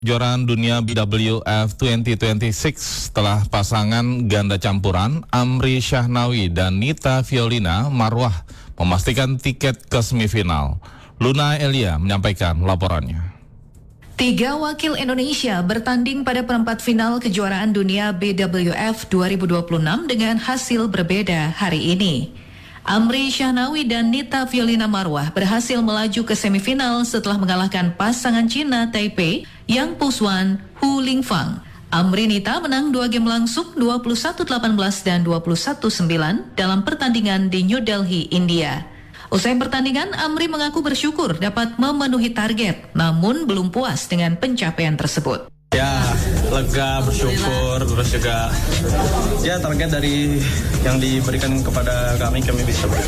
Kejuaraan dunia BWF 2026 setelah pasangan ganda campuran Amri Syahnawi dan Nita Violina Marwah memastikan tiket ke semifinal. Luna Elia menyampaikan laporannya. 3 wakil Indonesia bertanding pada perempat final kejuaraan dunia BWF 2026 dengan hasil berbeda hari ini. Amri Syahnawi dan Nita Violina Marwah berhasil melaju ke semifinal setelah mengalahkan pasangan Cina Taipei Yang Puswan Hu Lingfang. Amri Nita menang 2 game langsung 21-18 dan 21-9 dalam pertandingan di New Delhi, India. Usai pertandingan, Amri mengaku bersyukur dapat memenuhi target, namun belum puas dengan pencapaian tersebut. Ya, lega, bersyukur, terus juga ya target dari yang diberikan kepada kami bisa berikan.